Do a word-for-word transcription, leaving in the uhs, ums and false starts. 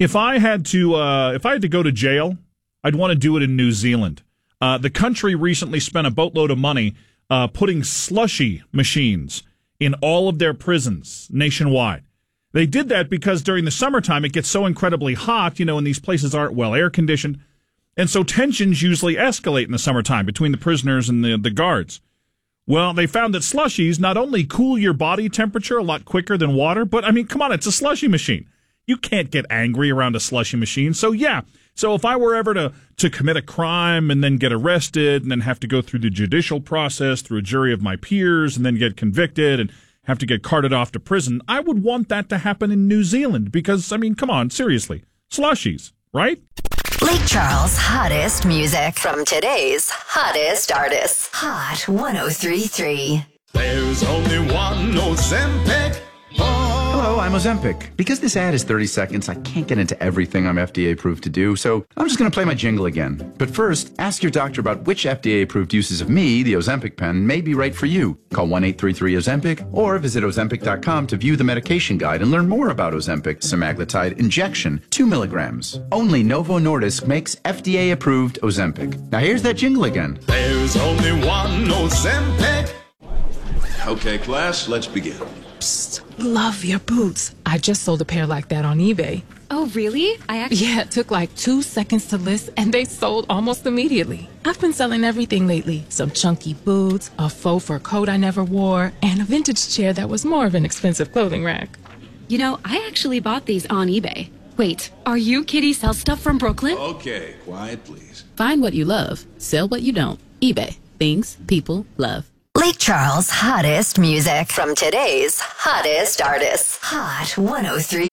If I had to, uh, if I had to go to jail, I'd want to do it in New Zealand. Uh, the country recently spent a boatload of money uh, putting slushy machines in all of their prisons nationwide. They did that because during the summertime it gets so incredibly hot, you know, and these places aren't well air conditioned, and so tensions usually escalate in the summertime between the prisoners and the the guards. Well, they found that slushies not only cool your body temperature a lot quicker than water, but, I mean, come on, it's a slushy machine. You can't get angry around a slushy machine. So, yeah, so if I were ever to, to commit a crime and then get arrested and then have to go through the judicial process, through a jury of my peers, and then get convicted and have to get carted off to prison, I would want that to happen in New Zealand because, I mean, come on, seriously, slushies, right? Lake Charles' hottest music from today's hottest artists. Hot one oh three point three. There's only one Ozempic. Hello, I'm Ozempic. Because this ad is thirty seconds, I can't get into everything I'm F D A approved to do, so I'm just going to play my jingle again. But first, ask your doctor about which F D A approved uses of me, the Ozempic pen, may be right for you. Call one eight three three Ozempic or visit Ozempic dot com to view the medication guide and learn more about Ozempic semaglutide injection, two milligrams. Only Novo Nordisk makes F D A approved Ozempic. Now here's that jingle again. There's only one Ozempic. Okay, class, let's begin. Psst, love your boots. I just sold a pair like that on eBay. Oh, really? I actually... Yeah, it took like two seconds to list, and they sold almost immediately. I've been selling everything lately. Some chunky boots, a faux fur coat I never wore, and a vintage chair that was more of an expensive clothing rack. You know, I actually bought these on eBay. Wait, are you Kitty Sell Stuff from Brooklyn? Okay, quiet, please. Find what you love. Sell what you don't. eBay. Things people love. Lake Charles' hottest music from today's hottest artists. Hot one oh three.